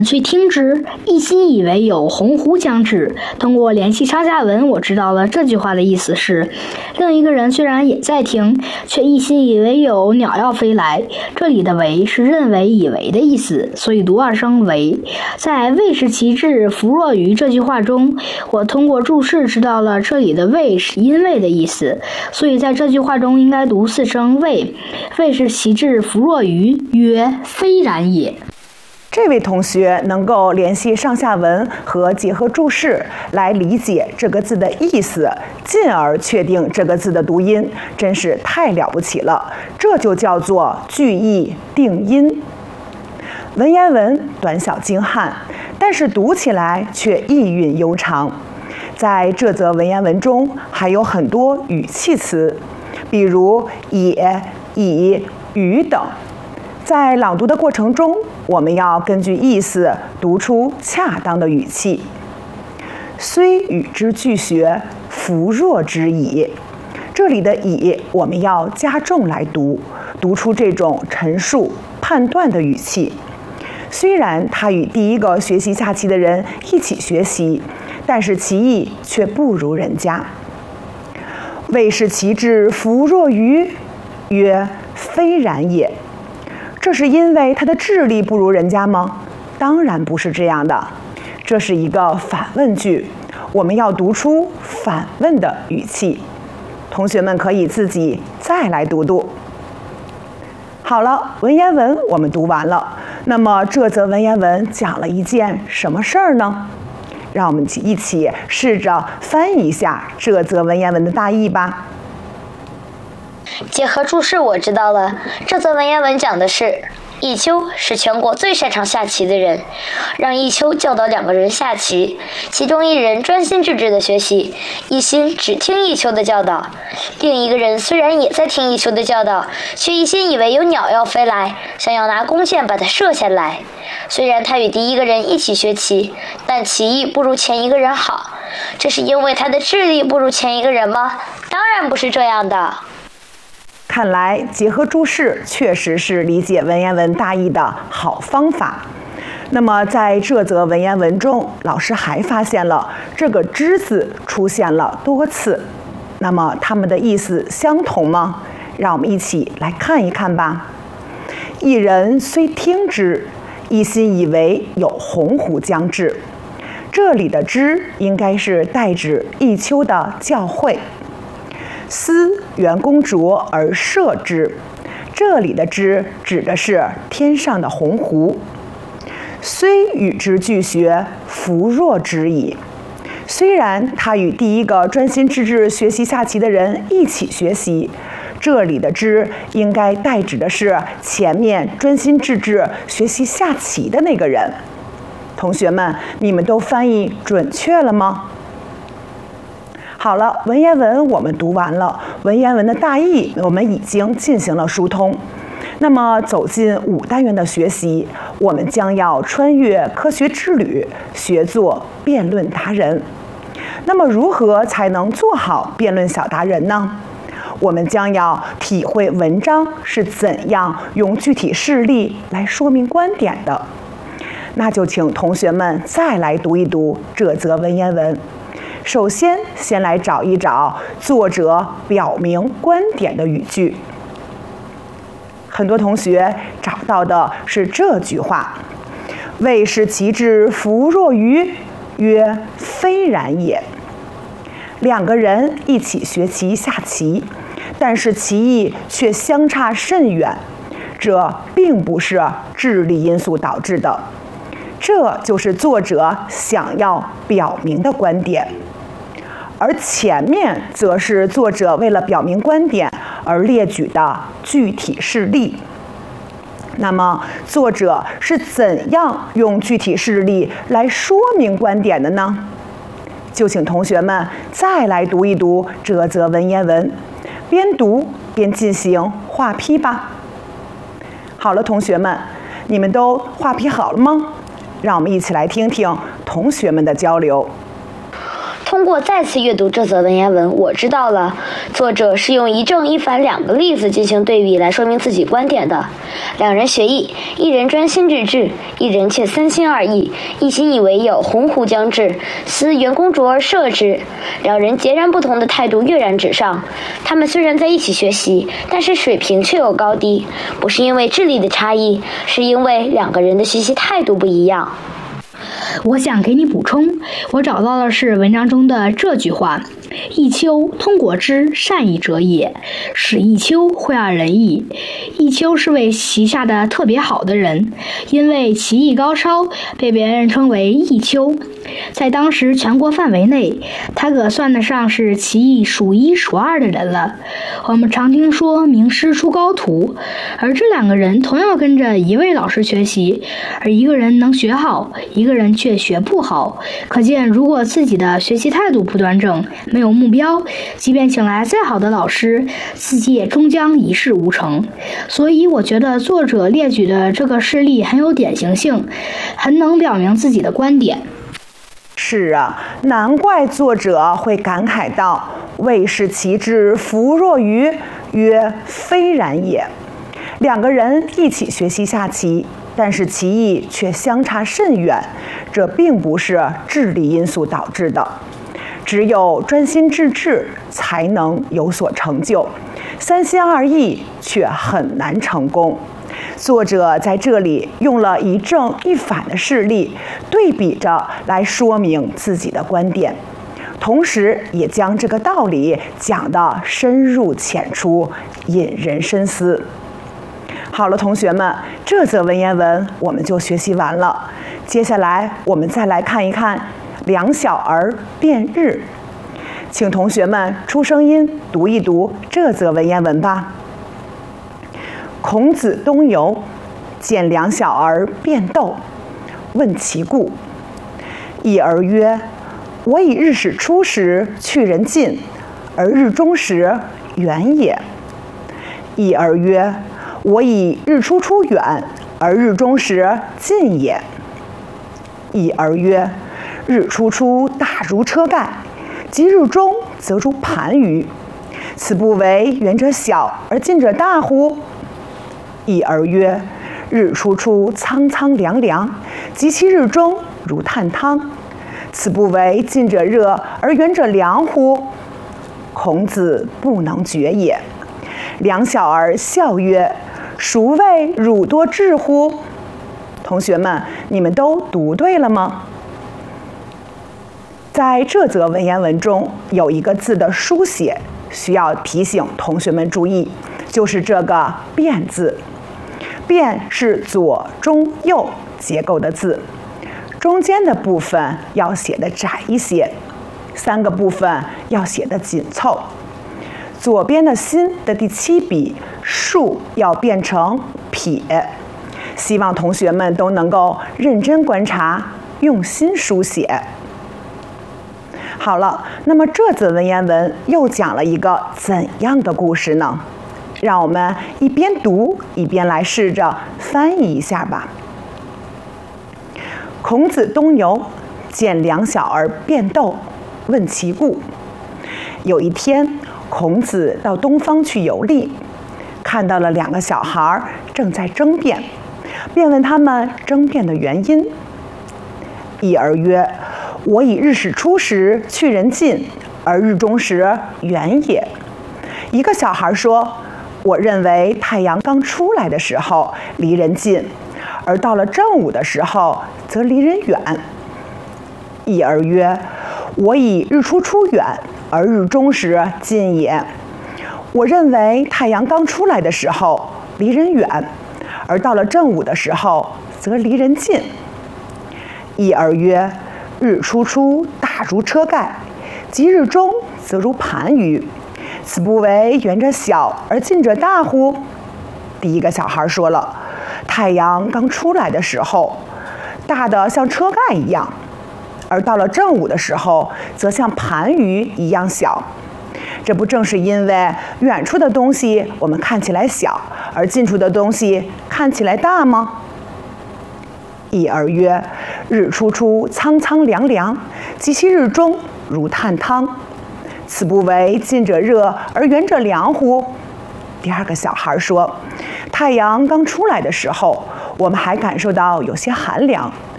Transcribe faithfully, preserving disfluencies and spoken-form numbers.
遂听之，一心以为有鸿鹄将至。通过联系上下文，我知道了这句话的意思是，另一个人虽然也在听，却一心以为有鸟要飞来。这里的为是认为以为的意思，所以读二声为。在为是其至，弗若于这句话中，我通过注释知道了这里的为是因为的意思，所以在这句话中应该读四声为。为是其至，弗若于，曰非然也。 这位同学能够联系上下文和结合注释来理解这个字的意思，进而确定这个字的读音，真是太了不起了。这就叫做句意定音。文言文短小精悍，但是读起来却意韵悠长。在这则文言文中还有很多语气词，比如也、以、与等。在朗读的过程中，我们要根据意思读出恰当的语气。虽与之俱学，弗若之矣。这里的矣我们要加重来读，读出这种陈述判断的语气。虽然他与第一个学习下棋的人一起学习，但是其意却不如人家。为是其至，弗若于，曰非然也。这是因为他的智力不如人家吗？当然不是这样的，这是一个反问句，我们要读出反问的语气。同学们可以自己再来读读。好了，文言文我们读完了，那么这则文言文讲了一件什么事儿呢？让我们一起试着翻译一下这则文言文的大意吧。 结合注释，我知道了，这则文言文讲的是弈秋是全国最擅长下棋的人，让弈秋教导两个人下棋，其中一人专心致志地学习，一心只听弈秋的教导；另一个人虽然也在听弈秋的教导，却一心以为有鸟要飞来，想要拿弓箭把它射下来。虽然他与第一个人一起学棋，但棋艺不如前一个人好。这是因为他的智力不如前一个人吗？当然不是这样的。 看来结合注释确实是理解文言文大意的好方法。那么在这则文言文中，老师还发现了这个之字出现了多次，那么它们的意思相同吗？让我们一起来看一看吧。一人虽听之，一心以为有鸿鹄将至。这里的之应该是代指弈秋的教诲。思袁公卓而射之，这里的之指的是天上的鸿鹄。虽与之俱学，弗若之矣。虽然他与第一个专心致志学习下棋的人一起学习，这里的之应该代指的是前面专心致志学习下棋的那个人。同学们，你们都翻译准确了吗？好了，文言文我们读完了，文言文的大意我们已经进行了疏通。那么走进五单元的学习，我们将要穿越科学之旅，学做辩论达人。那么如何才能做好辩论小达人呢？我们将要体会文章是怎样用具体事例来说明观点的。那就请同学们再来读一读这则文言文。首先，先来找一找作者表明观点的语句。很多同学找到的是这句话：为是其至，弗若于，曰非然也。两个人一起学习下棋，但是棋艺却相差甚远，这并不是智力因素导致的，这就是作者想要表明的观点。而前面则是作者为了表明观点而列举的具体事例。那么，作者是怎样用具体事例来说明观点的呢？就请同学们再来读一读这则文言文，边读边进行画批吧。好了，同学们，你们都画批好了吗？让我们一起来听听同学们的交流。 通过再次阅读这则文言文，我知道了作者是用一正一反两个例子进行对比来说明自己观点的。两人学艺，一人专心致志，一人却三心二意，一心以为有，鸿鹄将至，思袁公卓而射之。两人截然不同的态度跃然纸上。他们虽然在一起学习，但是水平却有高低，不是因为智力的差异，是因为两个人的学习态度不一样。 我想给你补充，我找到的是文章中的这句话：弈秋，通国之善弈者也，使弈秋会二人矣。弈秋是位棋下的特别好的人，因为棋艺高超，被别人称为弈秋。在当时全国范围内，他可算得上是棋艺数一数二的人了。我们常听说名师出高徒，而这两个人同样跟着一位老师学习，而一个人能学好，一个人却学不好。可见，如果自己的学习态度不端正，没有目标，即便请来再好的老师，自己也终将一事无成。所以，我觉得作者列举的这个事例很有典型性，很能表明自己的观点。 是啊，难怪作者会感慨道：“未视其志，弗若愚。”曰：“非然也。”两个人一起学习下棋，但是棋艺却相差甚远，这并不是智力因素导致的。只有专心致志，才能有所成就；三心二意却很难成功。作者在这里用了一正一反的事例，对比着来说明自己的观点，同时也将这个道理讲得深入浅出，引人深思。好了，同学们，这则文言文我们就学习完了。接下来我们再来看一看两小儿辩日。请同学们出声音读一读这则文言文吧。孔子东游，见两小儿辩斗，问其故。一儿曰：“我以日始出时，去人近，而日中时，远也。”一儿曰：“我以日出出远，而日中时，近也。”一儿曰：“日出出大如车盖，及日中则如盘盂，此不为远者小而近者大乎？”一儿曰：“日出出苍苍凉凉，及其日中如炭汤，此不为近者热而远者凉乎？”孔子不能决也。两小儿笑曰：“孰谓汝多智乎？”同学们，你们都读对了吗？在这则文言文中，有一个字的书写需要提醒同学们注意，就是这个“辩”字。辩是左中右结构的字，中间的部分要写的窄一些，三个部分要写的紧凑。左边的心的第七笔竖要变成撇，希望同学们都能够认真观察，用心书写。好了，那么这则文言文又讲了一个怎样的故事呢？让我们一边读一边来试着翻译一下吧。孔子东游，见两小儿辩斗，问其故。有一天，孔子到东方去游历，看到了两个小孩正在争辩，便问他们争辩的原因。一儿曰：“我以日始出时，去人近，而日中时，远也。”一个小孩说：“我认为太阳刚出来的时候离人近，而到了正午的时候则离人远。”一儿曰：“我以日出出远，而日中时近也。我认为太阳刚出来的时候离人远，而到了正午的时候则离人近。”一儿曰：“日出出大如车盖，及日中则如盘盂，此不为远者小而近者大乎？”第一个小孩说了，太阳刚出来的时候大的像车盖一样，而到了正午的时候则像盘盂一样小。这不正是因为远处的东西我们看起来小，而近处的东西看起来大吗？一儿曰：“日出出苍苍凉凉，及其日中如探汤。此不为近者热而远者凉乎？第二个小孩说：太阳刚出来的时候，我们还感受到有些寒凉，